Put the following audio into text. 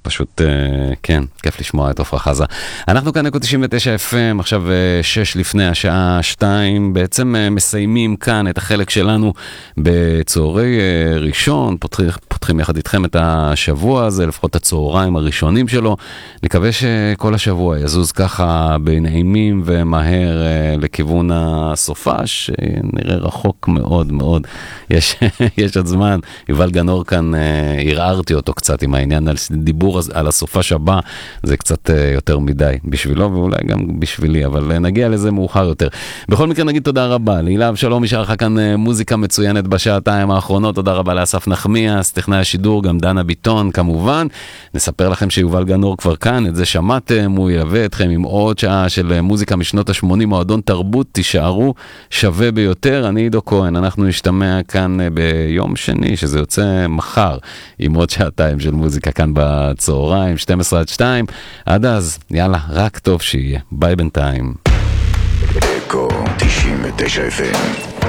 פשוט, כן, כיף לשמוע את עפרה חזה. אנחנו כאן אקו 99 FM, עכשיו 6 לפני השעה 2, בעצם מסיימים כאן את החלק שלנו בצהרי ראשון, פותחים יחד איתכם את השבוע הזה, לפחות הצהריים הראשונים שלו. נקווה שכל השבוע יזוז ככה בנעימים ומהר לכיוון הסופה, שנראה רחוק מאוד מאוד. יש עוד זמן, יובל גנור כאן, הרערתי אותו קצת עם העניין על דיבור על הסופה שבא, זה קצת יותר מדי בשבילו ואולי גם בשבילי, אבל נגיע לזה מאוחר יותר. בכל מקרה נגיד תודה רבה להילה אבשלום, נשאר לך כאן מוזיקה מצוינת בשעתיים האחרונות, תודה רבה לאסף נחמיאס, טכנאי השידור, גם דנה ביטון כמובן. נספר לכם שיובל גנור כבר כאן, את זה שמעתם, הוא ילווה אתכם עם עוד שעה של מוזיקה משנות ה-80, מועדון תרבות, תישארו, שווה ביותר. אני עידו כהן, אנחנו נשתמע כאן ביום שני, שזה יוצא מחר, עם עוד שעתיים של מוזיקה כאן בצהריים, 12-2, עד אז, יאללה, רק טוב שיהיה, ביי בינתיים. אקו 99 FM